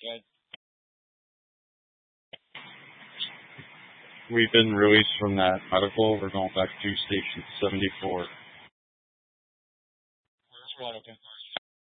We've been released from that medical. We're going back to Station 74.